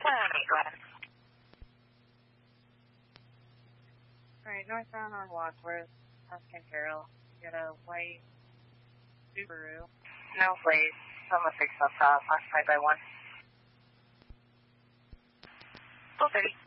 Go ahead. Alright, northbound on Wadsworth, Tuscan Carroll. You got a white Subaru. No, please. Someone fix us up. Occupied by 1. 12:30.